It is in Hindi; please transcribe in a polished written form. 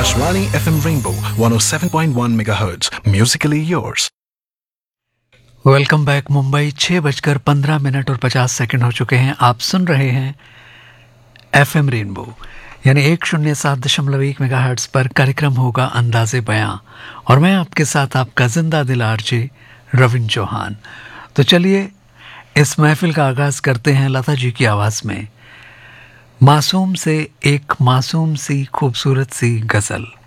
Akashvani FM Rainbow 107.1 MHz. Musically yours. Welcome back Mumbai. 6:15 और 50 हो चुके हैं। आप सुन रहे हैं FM रेनबो यानी 107.1 मेगाहर्ट्ज पर। कार्यक्रम होगा अंदाजे बयां और मैं आपके साथ आपका जिंदा दिल आरजे रविंद्र चौहान। तो चलिए इस महफिल का आगाज करते हैं लता जी की आवाज में। मासूम से एक मासूम सी खूबसूरत सी गजल।